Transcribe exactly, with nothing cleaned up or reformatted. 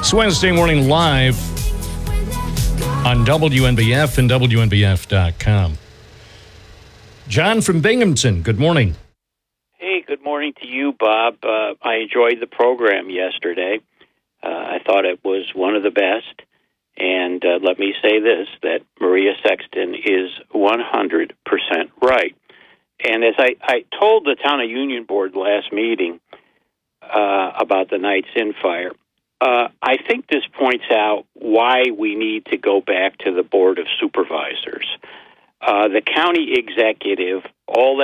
It's Wednesday morning live on W N B F and W N B F dot com. John from Binghamton, good morning. Hey, good morning to you, Bob. Uh, I enjoyed the program yesterday. Uh, I thought it was one of the best. And uh, let me say this, that Maria Sexton is one hundred percent right. And as I, I told the Town of Union Board last meeting uh, about the Knights Inn fire, uh, I think this points out why we need to go back to the Board of Supervisors. Uh, the county executive, all